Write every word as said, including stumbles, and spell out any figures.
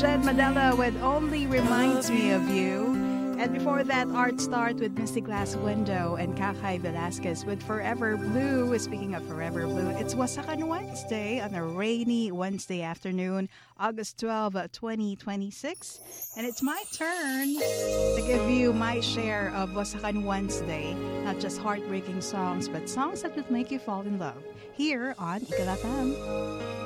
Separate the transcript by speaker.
Speaker 1: Jen Madella with Only Reminds Me of You. And before that, Art Start with Misty Glass Window and Kakay Velasquez with Forever Blue. Speaking of Forever Blue, it's Wasakan Wednesday on a rainy Wednesday afternoon, August twelfth, twenty twenty-six. And it's my turn to give you my share of Wasakan Wednesday. Not just heartbreaking songs, but songs that would make you fall in love. Here on Ika F M.